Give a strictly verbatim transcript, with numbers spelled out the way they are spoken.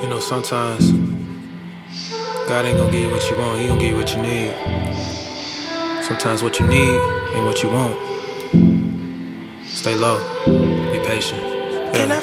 know, sometimes God ain't gonna give you what you want, He gonna give you what you need. Sometimes what you need ain't what you want. Stay low, be patient. Yeah.